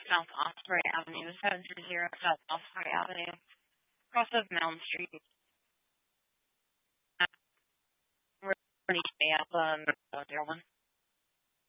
South Osprey Avenue, 730 South Osprey Avenue, across of Mound Street. We're pretty up, 01.